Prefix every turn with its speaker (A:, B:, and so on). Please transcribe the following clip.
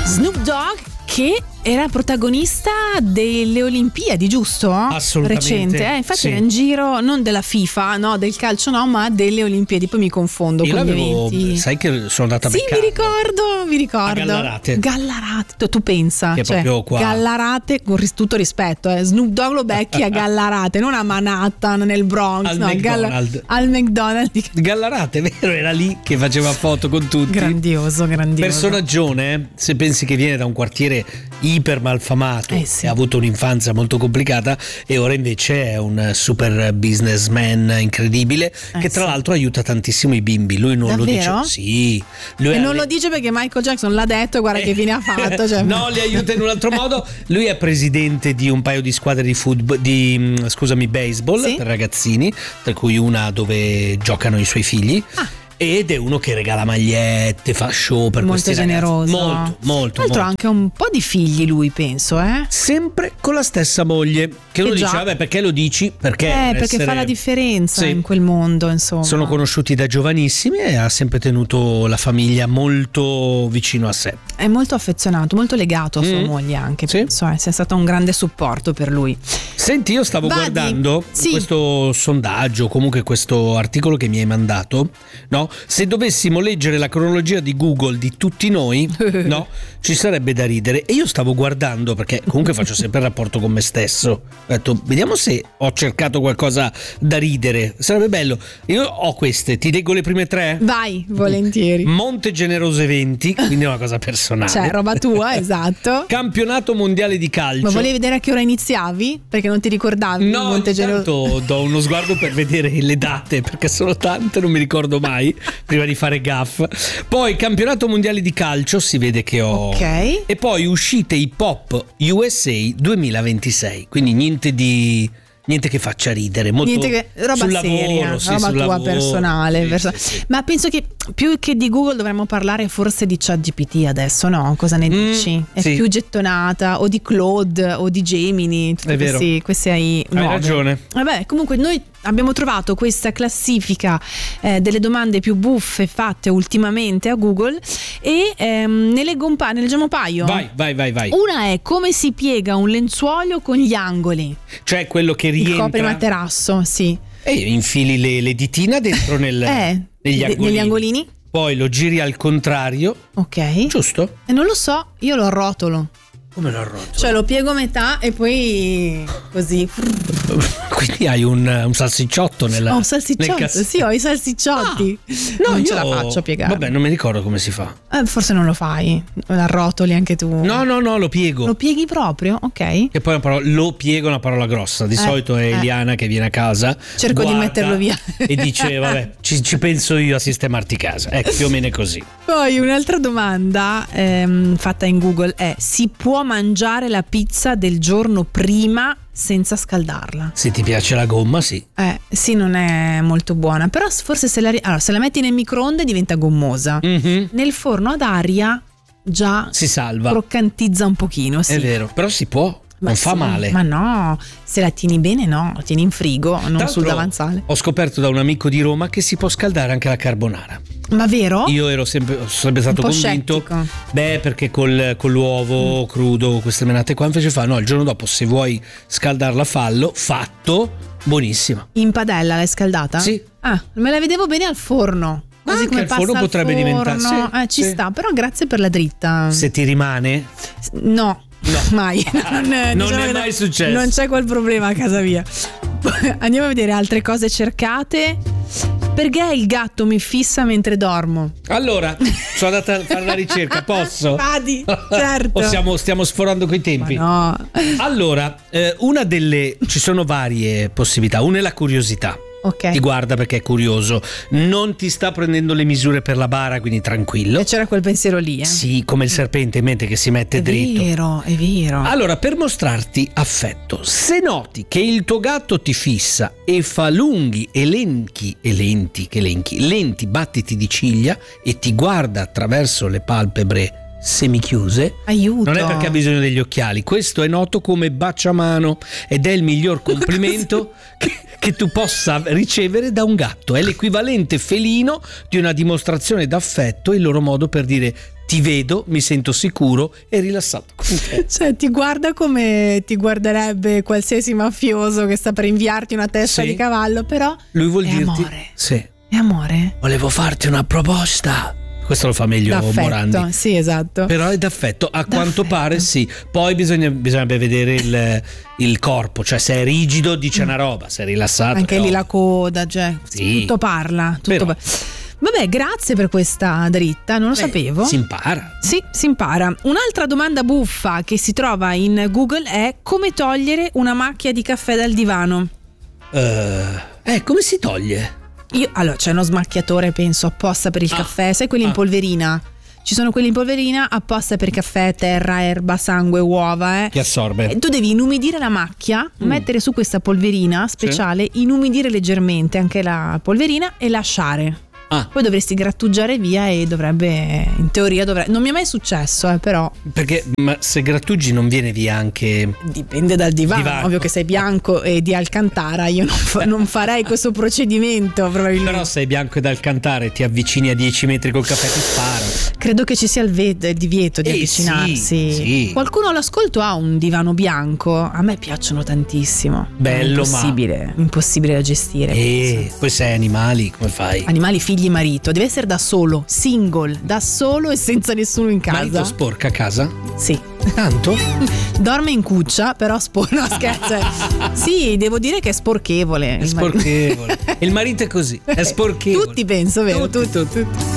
A: Snoop Dogg, che era protagonista delle Olimpiadi, giusto?
B: Assolutamente.
A: Recente, infatti
B: sì.
A: era in giro non della FIFA, no, del calcio no, ma delle Olimpiadi. Poi mi confondo
B: Io
A: con gli
B: l'avevo,
A: eventi.
B: sai che sono andata a
A: Sì,
B: beccarlo.
A: mi ricordo.
B: A Gallarate.
A: Tu pensa,
B: Che è
A: cioè,
B: proprio qua.
A: Gallarate, con tutto rispetto, Snoop Dogg lo becchi a Gallarate, non a Manhattan, nel Bronx,
B: Al
A: no,
B: McDonald's.
A: al McDonald's.
B: Gallarate, vero? Era lì che faceva foto con tutti.
A: Grandioso.
B: Personaggione, se pensi che viene da un quartiere iper malfamato,
A: Sì.
B: e ha avuto un'infanzia molto complicata e ora invece è un super businessman incredibile che tra l'altro aiuta tantissimo i bimbi. Lui non
A: Davvero?
B: lo dice. Sì. Lui
A: E
B: è-
A: non lo dice perché Michael Jackson l'ha detto e guarda che fine ha fatto. Cioè.
B: No, li aiuta in un altro modo. Lui è presidente di un paio di squadre di football, baseball,
A: Sì?
B: per ragazzini, tra cui una dove giocano i suoi figli. Ed è uno che regala magliette, fa show per
A: Molto
B: questi ragazzi.
A: generoso.
B: Molto.
A: Tra l'altro ha anche un po' di figli lui, penso,
B: Sempre con la stessa moglie. Che uno
A: Che
B: dice,
A: già.
B: vabbè, perché lo dici? Perché
A: fa la differenza
B: Sì.
A: in quel mondo, insomma.
B: Sono conosciuti da giovanissimi e ha sempre tenuto la famiglia molto vicino a sé.
A: È molto affezionato, molto legato a sua moglie anche,
B: Sì.
A: penso sia stato un grande supporto per lui.
B: Senti, io stavo
A: Vadi.
B: guardando
A: Sì.
B: questo sondaggio, comunque questo articolo che mi hai mandato, no? Se dovessimo leggere la cronologia di Google di tutti noi, no? Ci sarebbe da ridere. E io stavo guardando, perché comunque faccio sempre il rapporto con me stesso. Ho detto, vediamo se ho cercato qualcosa da ridere. Sarebbe bello. Io ho queste, ti leggo le prime tre?
A: Vai, volentieri.
B: Monte Generoso Eventi, quindi è una cosa personale.
A: Cioè, roba tua, esatto.
B: Campionato mondiale di calcio.
A: Ma volevi vedere a che ora iniziavi? Perché non ti ricordavi?
B: No,
A: Monte Generoso?
B: intanto do uno sguardo per vedere le date, perché sono tante, non mi ricordo mai, prima di fare gaff. Poi campionato mondiale di calcio, si vede che ho.
A: Ok.
B: E poi uscite hip hop USA 2026, quindi niente che faccia ridere, molto
A: Niente che roba
B: sul
A: seria,
B: lavoro, sì,
A: roba
B: sul
A: tua
B: lavoro.
A: personale.
B: Sì, sì.
A: Ma penso che più che di Google dovremmo parlare forse di ChatGPT adesso, no? Cosa ne dici? È
B: sì.
A: più gettonata, o di Claude o di Gemini, tutti
B: È vero.
A: questi hai nuove.
B: ragione.
A: Vabbè, comunque noi abbiamo trovato questa classifica delle domande più buffe fatte ultimamente a Google e ne leggiamo un paio.
B: Vai.
A: Una è: come si piega un lenzuolo con gli angoli?
B: Cioè quello che
A: Il
B: rientra
A: coprimaterasso, sì.
B: e infili le ditine dentro negli angolini.
A: Negli angolini?
B: Poi lo giri al contrario,
A: Ok.
B: giusto?
A: E non lo so, io lo arrotolo.
B: Come lo arroto?
A: Cioè lo piego a metà e poi così.
B: Quindi hai un salsicciotto nel
A: Ho un salsicciotto, sì, ho i salsicciotti.
B: No,
A: non
B: io
A: ce la faccio a piegare.
B: Vabbè, non mi ricordo come si fa.
A: Forse non lo fai, lo arrotoli anche tu.
B: No, lo piego.
A: Lo pieghi proprio? Ok.
B: Che poi lo piego è una parola grossa. Di solito è Eliana che viene a casa.
A: Cerco di
B: guarda
A: metterlo via.
B: E dice, vabbè, ci penso io a sistemarti casa. Ecco, più o meno è così.
A: Poi un'altra domanda fatta in Google è: si può mangiare la pizza del giorno prima senza scaldarla?
B: Se ti piace la gomma, sì.
A: Sì, non è molto buona, però forse se la metti nel microonde diventa gommosa.
B: Mhm.
A: Nel forno ad aria già
B: Si salva.
A: croccantizza un pochino, sì.
B: È vero, però si può.
A: Ma
B: non fa
A: sì,
B: male.
A: Ma no, se la tieni bene no, la tieni in frigo, non
B: Tra
A: sul
B: l'altro,
A: davanzale.
B: Ho scoperto da un amico di Roma che si può scaldare anche la carbonara.
A: Ma vero?
B: Io sono sempre stato
A: po'
B: convinto.
A: scettico.
B: Perché con l'uovo crudo, queste menate qua, invece no, il giorno dopo se vuoi scaldarla fallo, fatto, buonissima.
A: In padella l'hai scaldata?
B: Sì.
A: Ah, me la vedevo bene al forno.
B: Ma
A: Così
B: anche
A: come
B: al forno
A: passa al
B: potrebbe diventare,
A: forno.
B: sì,
A: Ci
B: sì.
A: sta, però grazie per la dritta.
B: Se ti rimane,
A: No, mai.
B: Non
A: diciamo
B: è
A: che
B: mai successo.
A: Non c'è quel problema a casa mia. Andiamo a vedere altre cose cercate. Perché il gatto mi fissa mentre dormo?
B: allora sono andata a fare la ricerca, posso?
A: Vadi, certo.
B: O stiamo sforando coi tempi?
A: Ma no.
B: Allora, ci sono varie possibilità. Una è la curiosità.
A: Ok.
B: Ti guarda perché è curioso, non ti sta prendendo le misure per la bara, quindi tranquillo.
A: E c'era quel pensiero lì,
B: Sì, come il serpente in mente che si mette dritto.
A: È vero.
B: Allora, per mostrarti affetto, se noti che il tuo gatto ti fissa e fa lunghi lenti battiti di ciglia e ti guarda attraverso le palpebre semichiuse,
A: Aiuto.
B: non è perché ha bisogno degli occhiali, questo è noto come baciamano ed è il miglior complimento che tu possa ricevere da un gatto. È l'equivalente felino di una dimostrazione d'affetto, il loro modo per dire ti vedo, mi sento sicuro e rilassato con te.
A: Cioè ti guarda come ti guarderebbe qualsiasi mafioso che sta per inviarti una testa di cavallo, però
B: lui vuol
A: è
B: dirti
A: amore.
B: sì.
A: È amore.
B: Volevo farti una proposta. Questo lo fa meglio
A: D'affetto,
B: Morandi.
A: sì, esatto.
B: Però è d'affetto, a quanto pare sì. Poi bisognerebbe vedere il corpo, cioè se è rigido dice una roba, se è rilassato
A: anche lì la coda, cioè
B: sì.
A: tutto parla, tutto
B: Però.
A: Vabbè, grazie per questa dritta, non lo sapevo.
B: Si impara.
A: Sì, si impara. Un'altra domanda buffa che si trova in Google è: come togliere una macchia di caffè dal divano?
B: Come si toglie?
A: Allora, c'è uno smacchiatore, penso, apposta per il caffè, sai quelli in polverina? Ci sono quelli in polverina apposta per caffè, terra, erba, sangue, uova.
B: Che assorbe.
A: E tu devi inumidire la macchia, mettere su questa polverina speciale, inumidire leggermente anche la polverina e lasciare. Poi dovresti grattugiare via e in teoria dovrebbe. Non mi è mai successo, però.
B: Perché ma se grattugi non viene via anche.
A: Dipende dal divano. Ovvio che sei bianco e di Alcantara, io non farei questo procedimento probabilmente.
B: Però sei bianco ed Alcantara e ti avvicini a 10 metri col caffè, ti sparo.
A: Credo che ci sia il divieto di avvicinarsi.
B: Sì.
A: Qualcuno all'ascolto ha un divano bianco. A me piacciono tantissimo.
B: Bello,
A: impossibile da gestire.
B: Poi sei animali, come fai?
A: Animali, figli, marito. Deve essere da solo, single, da solo e senza nessuno in casa.
B: Marito sporca a casa?
A: Sì.
B: Tanto?
A: Dorme in cuccia, però no, scherzo. Sì, devo dire che è sporchevole.
B: È sporchevole. Il marito è così, è sporchevole.
A: Tutti penso, vero?
B: Tutti.